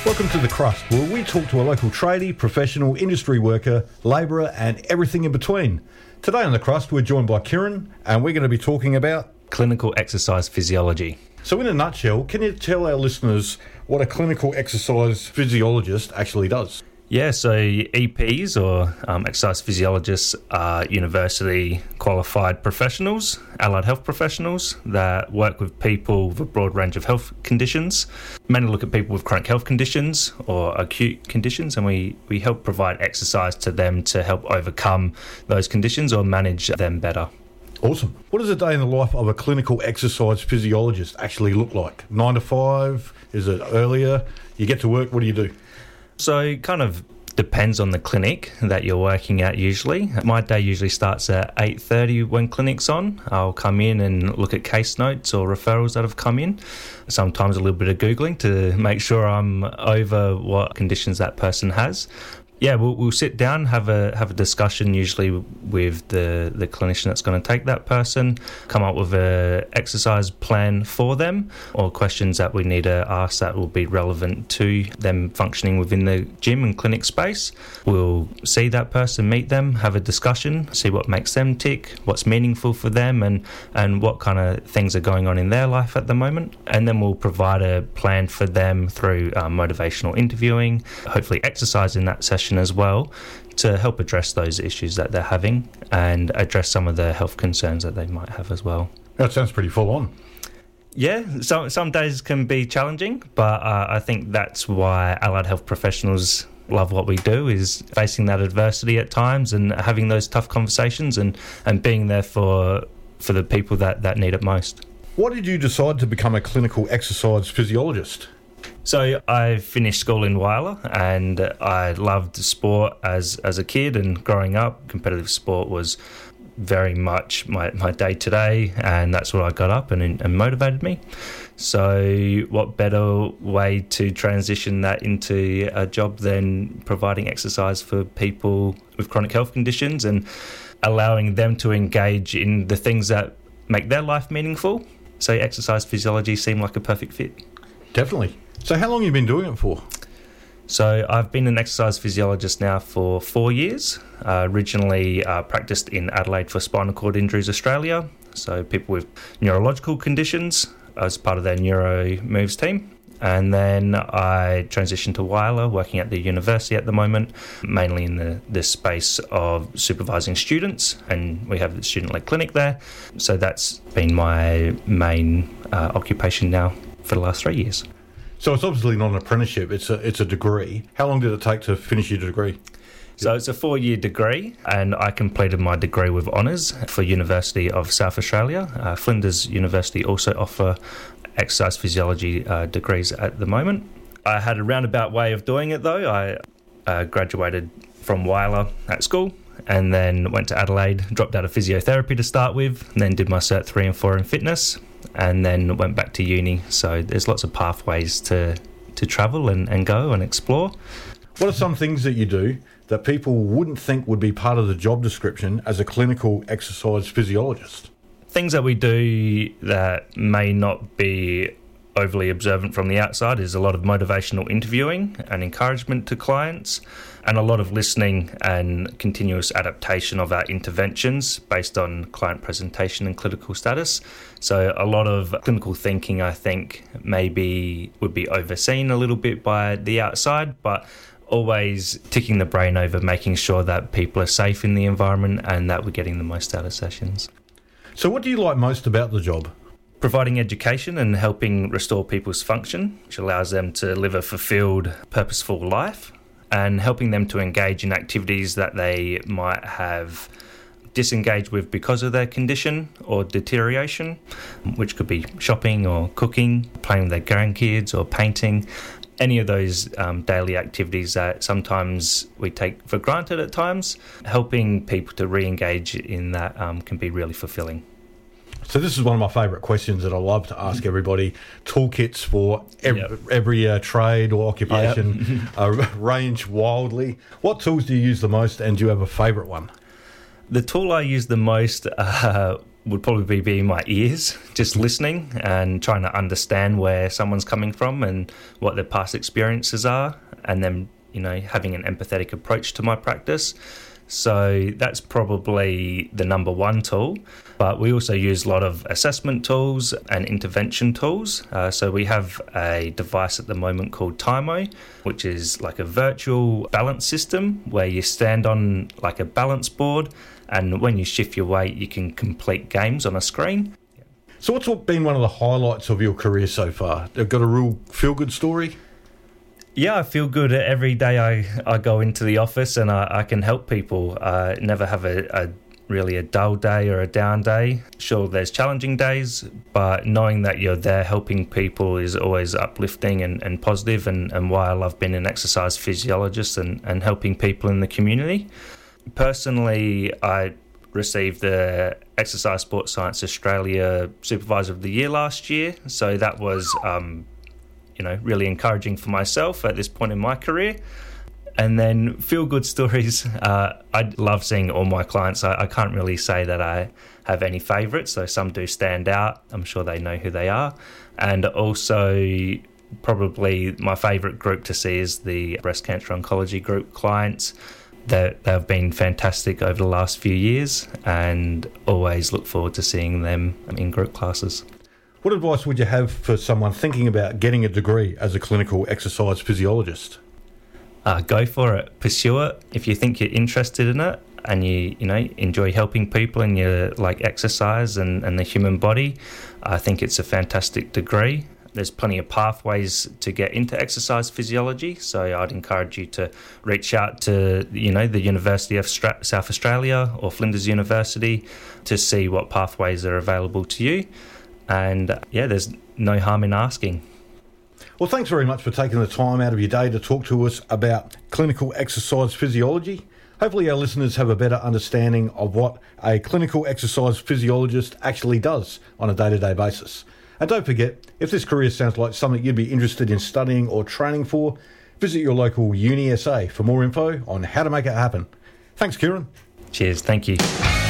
Welcome to The Crust, where we talk to a local tradie, professional, industry worker, labourer and everything in between. Today on The Crust, we're joined by Kieran, and we're going to be talking about clinical exercise physiology. So in a nutshell, can you tell our listeners what a clinical exercise physiologist actually does? Yeah, so EPs or exercise physiologists are university qualified professionals, allied health professionals that work with people with a broad range of health conditions. Mainly look at people with chronic health conditions or acute conditions, and we help provide exercise to them to help overcome those conditions or manage them better. Awesome. What does a day in the life of a clinical exercise physiologist actually look like? 9 to 5? Is it earlier? You get to work, what do you do? So it kind of depends on the clinic that you're working at usually. My day usually starts at 8:30 when clinic's on. I'll come in and look at case notes or referrals that have come in. Sometimes a little bit of Googling to make sure I'm over what conditions that person has. Yeah, we'll sit down, have a discussion usually with the clinician that's going to take that person, come up with a exercise plan for them or questions that we need to ask that will be relevant to them functioning within the gym and clinic space. We'll see that person, meet them, have a discussion, see what makes them tick, what's meaningful for them and what kind of things are going on in their life at the moment. And then we'll provide a plan for them through motivational interviewing, hopefully exercise in that session as well to help address those issues that they're having and address some of the health concerns that they might have as well. That sounds pretty full on. Yeah, some days can be challenging, but I think that's why allied health professionals love what we do, is facing that adversity at times and having those tough conversations and being there for the people that need it most. Why did you decide to become a clinical exercise physiologist? So I finished school in Whyalla and I loved sport as a kid, and growing up, competitive sport was very much my day-to-day, and that's what I got up and motivated me. So what better way to transition that into a job than providing exercise for people with chronic health conditions and allowing them to engage in the things that make their life meaningful. So exercise physiology seemed like a perfect fit. Definitely. So how long have you been doing it for? So I've been an exercise physiologist now for 4 years. Originally practiced in Adelaide for Spinal Cord Injuries Australia, so people with neurological conditions as part of their Neuro Moves team. And then I transitioned to Whyalla, working at the university at the moment, mainly in the space of supervising students, and we have the student-led clinic there. So that's been my main occupation now for the last 3 years. So it's obviously not an apprenticeship, it's a degree. How long did it take to finish your degree? So it's a 4-year degree, and I completed my degree with honours for University of South Australia. Flinders University also offer exercise physiology degrees at the moment. I had a roundabout way of doing it though. I graduated from Whyalla at school and then went to Adelaide, dropped out of physiotherapy to start with, and then did my Cert 3 and 4 in fitness, and then went back to uni. So there's lots of pathways to travel and go and explore. What are some things that you do that people wouldn't think would be part of the job description as a clinical exercise physiologist? Things that we do that may not be overly observant from the outside is a lot of motivational interviewing and encouragement to clients, and a lot of listening and continuous adaptation of our interventions based on client presentation and clinical status. So a lot of clinical thinking, I think, maybe would be overseen a little bit by the outside, but always ticking the brain over, making sure that people are safe in the environment and that we're getting the most out of sessions. So what do you like most about the job? Providing education and helping restore people's function, which allows them to live a fulfilled, purposeful life, and helping them to engage in activities that they might have disengaged with because of their condition or deterioration, which could be shopping or cooking, playing with their grandkids or painting. Any of those daily activities that sometimes we take for granted at times, helping people to re-engage in that can be really fulfilling. So this is one of my favourite questions that I love to ask everybody. Toolkits for every trade or occupation range wildly. What tools do you use the most, and do you have a favourite one? The tool I use the most would probably be my ears, just listening and trying to understand where someone's coming from and what their past experiences are, and then, having an empathetic approach to my practice. So that's probably the number one tool. But we also use a lot of assessment tools and intervention tools. So we have a device at the moment called Tymo, which is like a virtual balance system where you stand on like a balance board, and when you shift your weight, you can complete games on a screen. So what's been one of the highlights of your career so far? They've got a real feel-good story? Yeah, I feel good every day I go into the office and I can help people. Never have a really a dull day or a down day. Sure, there's challenging days, but knowing that you're there helping people is always uplifting and positive, and why I love being an exercise physiologist and helping people in the community. Personally, I received the Exercise Sports Science Australia Supervisor of the Year last year, so that was really encouraging for myself at this point in my career. And then feel-good stories, I love seeing all my clients. I can't really say that I have any favourites, so some do stand out. I'm sure they know who they are. And also probably my favourite group to see is the breast cancer oncology group clients. They've been fantastic over the last few years, and always look forward to seeing them in group classes. What advice would you have for someone thinking about getting a degree as a clinical exercise physiologist? Go for it. Pursue it. If you think you're interested in it and you enjoy helping people and you like exercise and the human body, I think it's a fantastic degree. There's plenty of pathways to get into exercise physiology, so I'd encourage you to reach out to the University of South Australia or Flinders University to see what pathways are available to you. And there's no harm in asking. Well, thanks very much for taking the time out of your day to talk to us about clinical exercise physiology. Hopefully our listeners have a better understanding of what a clinical exercise physiologist actually does on a day-to-day basis. And don't forget, if this career sounds like something you'd be interested in studying or training for, visit your local UniSA for more info on how to make it happen. Thanks, Kieran. Cheers. Thank you.